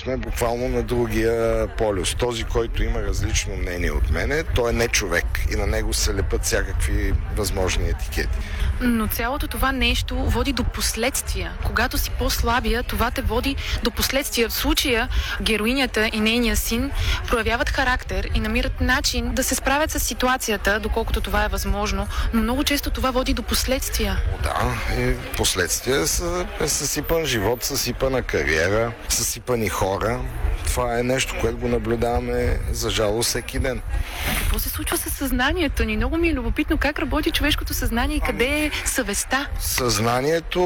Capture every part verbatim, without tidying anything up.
сме буквално на другия полюс. Този, който има различно мнение от мене, той е не човек и на него се лепат всякакви възможни етикети. Но цялото това нещо води до последствия. Когато си по-слабия, това те води до последствия. В случая героинята и нейния син проявяват характер и намират начин да се справят с ситуацията, доколкото това е възможно, но много често това води до последствия. Да, и последствия са съсипан живот, съсипана кариера, съсипани хора. Това е нещо, което го наблюдаваме за жалост всеки ден. А какво се случва с съзнанието ни? Много ми е любопитно как работи човешкото съзнание и къде е съвестта. Съзнанието,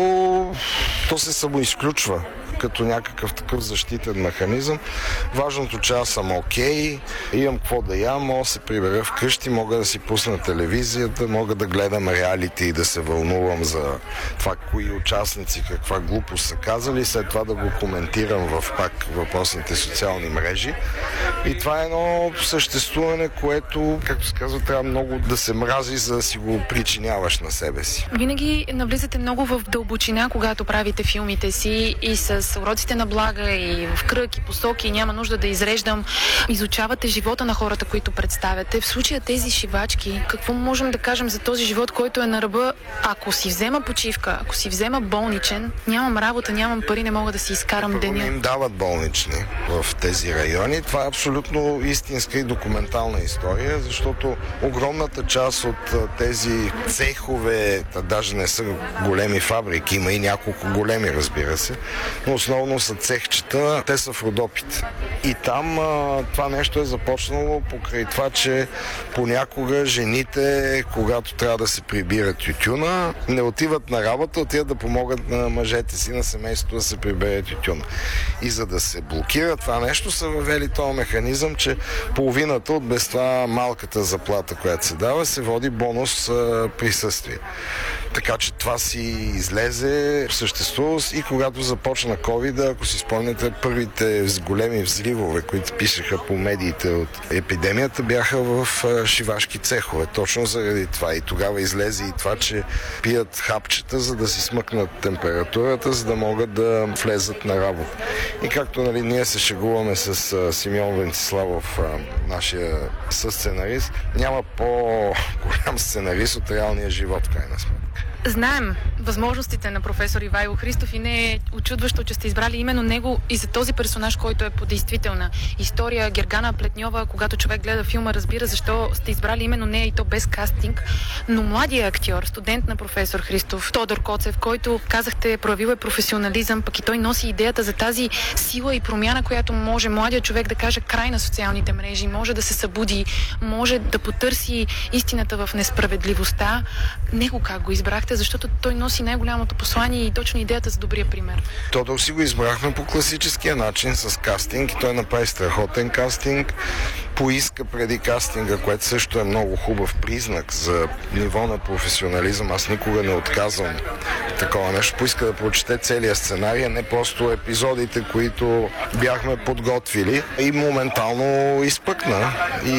то се самоизключва като някакъв такъв защитен механизъм. Важното, че аз съм окей, имам какво да ям, мога да се прибера вкъщи, мога да си пусна телевизията, мога да гледам реалити и да се вълнувам за това, кои участници каква глупост са казали, след това да го коментирам в пак въпросните социални мрежи. И това е едно съществуване, което, както се казва, трябва много да се мрази, за да си го причиняваш на себе си. Винаги навлизате много в дълбочина, когато правите филмите си и с уроците на блага и в кръг и посоки, няма нужда да изреждам. Изучавате живота на хората, които представяте. В случая тези шивачки, какво можем да кажем за този живот, който е на ръба? Ако си взема почивка, ако си взема болничен, нямам работа, нямам пари, не мога да си изкарам деня. Не им дават болнични в тези райони. Това е абсолютно истинска и документална история, защото огромната част от тези цехове, даже не са големи фабрики, има и няколко големи, разбира се, но основно са цехчета, те са в Родопите. И там а, това нещо е започнало покрай това, че понякога жените, когато трябва да се прибират тютюна, не отиват на работа, отиват да помогат на мъжете си, на семейството да се прибере тютюна. И за да се блокира това нещо, са въвели този механизъм, че половината от без това малката заплата, която се дава, се води бонус а, присъствие. Така че това си излезе в съществуваност и когато започна ковид, ако си спомняте, първите големи взривове, които пишеха по медиите от епидемията, бяха в шивашки цехове. Точно заради това. И тогава излезе и това, че пият хапчета, за да си смъкнат температурата, за да могат да влезат на работа. И както нали, ние се шегуваме с Симеон Венциславов, нашия съсценарист, няма по-голям сценарист от реалния живот, в крайна сметка. Знаем възможностите на професор Ивайло Христов и не е очудващо, че сте избрали именно него и за този персонаж, който е по действителна история. Гергана Плетньова, когато човек гледа филма, разбира защо сте избрали именно нея и то без кастинг. Но младият актьор, студент на професор Христов, Тодор Коцев, който казахте проявил е професионализъм, пък и той носи идеята за тази сила и промяна, която може младият човек да каже край на социалните мрежи, може да се събуди, може да потърси истината в несправедливостта. Него как го избрахте? Защото той носи най-голямото послание и точно идеята за добрия пример. Тодор си го избрахме по класическия начин с кастинг и той направи страхотен кастинг. Поиска преди кастинга, което също е много хубав признак за ниво на професионализъм. Аз никога не отказвам такова нещо. Поиска да прочете целия сценарий, не просто епизодите, които бяхме подготвили и моментално изпъкна.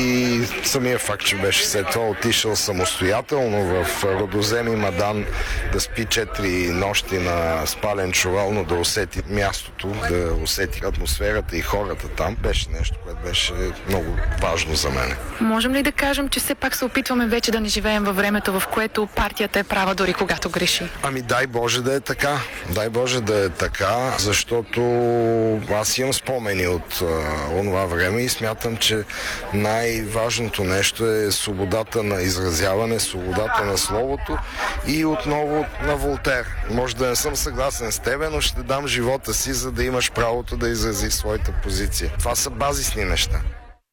И самия факт, че беше след това отишъл самостоятелно в Родоземи Мадан да спи четири нощи на спален чувал, но да усети мястото, да усети атмосферата и хората там, беше нещо, което беше много важно за мен. Можем ли да кажем, че все пак се опитваме вече да не живеем във времето, в което партията е права дори когато греши? Ами дай Боже да е така. Дай Боже да е така, защото аз имам спомени от а, онова време и смятам, че най-важното нещо е свободата на изразяване, свободата на словото и отново на Волтер. Може да не съм съгласен с тебе, но ще дам живота си, за да имаш правото да изразиш своята позиция. Това са базисни неща.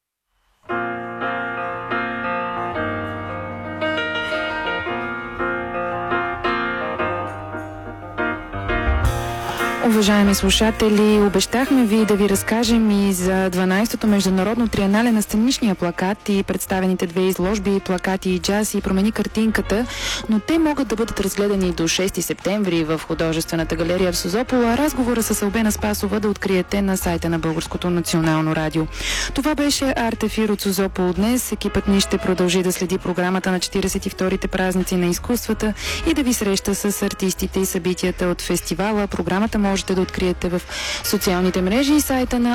Уважаеми слушатели, обещахме ви да ви разкажем и за дванайсетото международно триенале на сценичния плакат и представените две изложби, плакати и джаз и промени картинката, но те могат да бъдат разгледани до шести септември в художествената галерия в Созопол, а разговора с Албена Спасова да откриете на сайта на Българското национално радио. Това беше Арт Ефир от Созопол днес. Екипът ни ще продължи да следи програмата на четиридесет и вторите празници на изкуствата и да ви среща с артистите и събитията от фестивала. Програмата можете да откриете в социалните мрежи и сайта на